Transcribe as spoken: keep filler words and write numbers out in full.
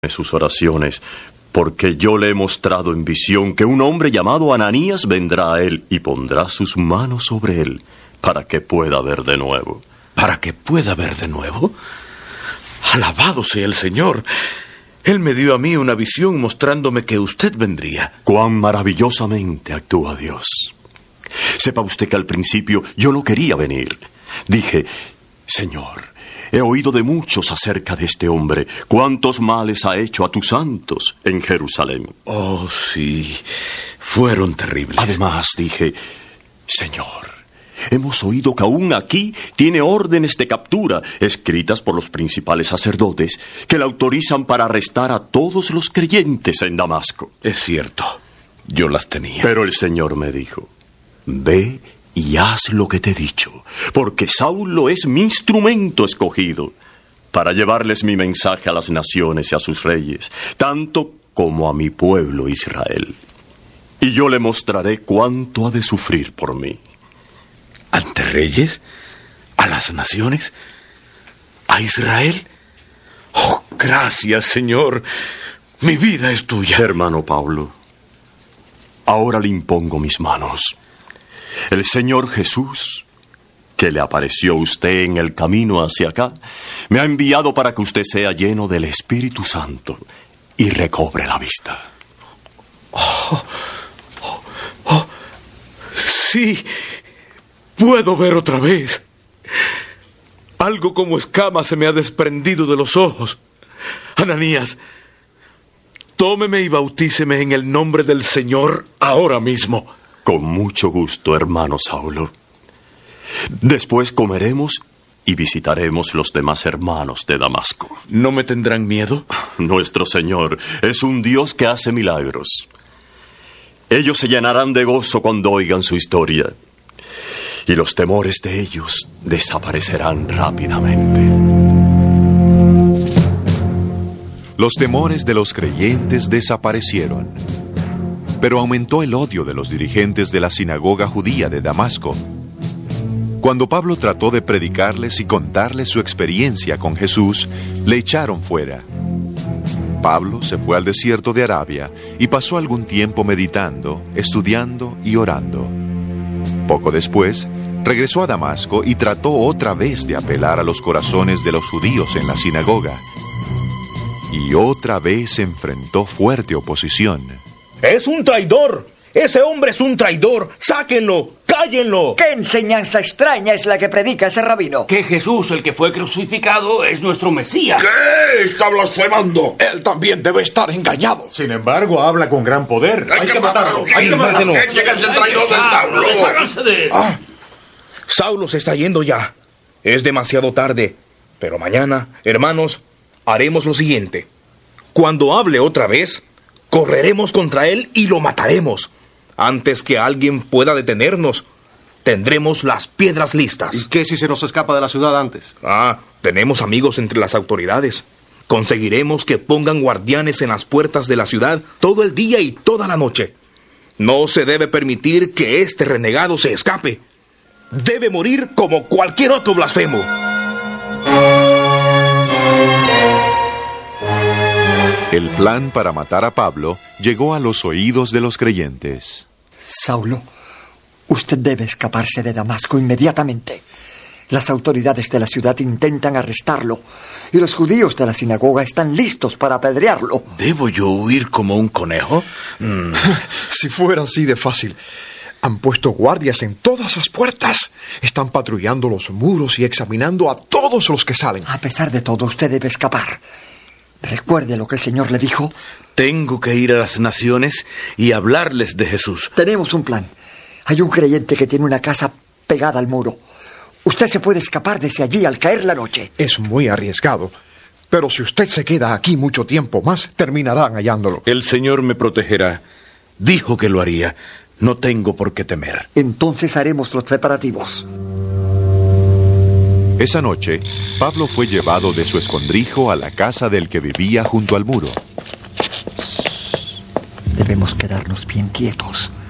sus oraciones, porque yo le he mostrado en visión que un hombre llamado Ananías vendrá a él y pondrá sus manos sobre él para que pueda ver de nuevo. ¿Para que pueda ver de nuevo? Alabado sea el Señor. Él me dio a mí una visión mostrándome que usted vendría. Cuán maravillosamente actúa Dios. Sepa usted que al principio yo no quería venir. Dije, Señor, he oído de muchos acerca de este hombre, cuántos males ha hecho a tus santos en Jerusalén. Oh, sí, fueron terribles. Además, dije, Señor, hemos oído que aún aquí tiene órdenes de captura, escritas por los principales sacerdotes, que le autorizan para arrestar a todos los creyentes en Damasco. Es cierto, yo las tenía. Pero el Señor me dijo, ve y haz lo que te he dicho, porque Saulo es mi instrumento escogido para llevarles mi mensaje a las naciones y a sus reyes, tanto como a mi pueblo Israel. Y yo le mostraré cuánto ha de sufrir por mí. ¿Ante reyes? ¿A las naciones? ¿A Israel? Oh, gracias, Señor. Mi vida es tuya. Hermano Pablo, ahora le impongo mis manos. El Señor Jesús, que le apareció a usted en el camino hacia acá, me ha enviado para que usted sea lleno del Espíritu Santo y recobre la vista. Oh, oh, oh, sí, puedo ver otra vez. Algo como escama se me ha desprendido de los ojos. Ananías, tómeme y bautíceme en el nombre del Señor ahora mismo. Con mucho gusto, hermano Saulo. Después comeremos y visitaremos los demás hermanos de Damasco. ¿No me tendrán miedo? Nuestro Señor es un Dios que hace milagros. Ellos se llenarán de gozo cuando oigan su historia, y los temores de ellos desaparecerán rápidamente. Los temores de los creyentes desaparecieron. Pero aumentó el odio de los dirigentes de la sinagoga judía de Damasco. Cuando Pablo trató de predicarles y contarles su experiencia con Jesús, le echaron fuera. Pablo se fue al desierto de Arabia y pasó algún tiempo meditando, estudiando y orando. Poco después, regresó a Damasco y trató otra vez de apelar a los corazones de los judíos en la sinagoga. Y otra vez enfrentó fuerte oposición. ¡Es un traidor! ¡Ese hombre es un traidor! ¡Sáquenlo! ¡Cállenlo! ¿Qué enseñanza extraña es la que predica ese rabino? Que Jesús, el que fue crucificado, es nuestro Mesías. ¿Qué está blasfemando? Él también debe estar engañado. Sin embargo, habla con gran poder. Hay, hay que, que matarlo. Hay que matarlo. ¡Échense el traidor de Saulo! ¡Desháganse de él! Ah, Saulo se está yendo ya. Es demasiado tarde. Pero mañana, hermanos, haremos lo siguiente. Cuando hable otra vez, correremos contra él y lo mataremos. Antes que alguien pueda detenernos, tendremos las piedras listas. ¿Y qué si se nos escapa de la ciudad antes? Ah, tenemos amigos entre las autoridades. Conseguiremos que pongan guardianes en las puertas de la ciudad todo el día y toda la noche. No se debe permitir que este renegado se escape. Debe morir como cualquier otro blasfemo. El plan para matar a Pablo llegó a los oídos de los creyentes. Saulo, usted debe escaparse de Damasco inmediatamente. Las autoridades de la ciudad intentan arrestarlo y los judíos de la sinagoga están listos para apedrearlo. ¿Debo yo huir como un conejo? Mm. Si fuera así de fácil. Han puesto guardias en todas las puertas. Están patrullando los muros y examinando a todos los que salen. A pesar de todo, usted debe escapar. Recuerde lo que el Señor le dijo. Tengo que ir a las naciones y hablarles de Jesús. Tenemos un plan. Hay un creyente que tiene una casa pegada al muro. Usted se puede escapar desde allí al caer la noche. Es muy arriesgado. Pero si usted se queda aquí mucho tiempo más, terminarán hallándolo. El Señor me protegerá. Dijo que lo haría. No tengo por qué temer. Entonces haremos los preparativos. Esa noche, Pablo fue llevado de su escondrijo a la casa del que vivía junto al muro. Debemos quedarnos bien quietos.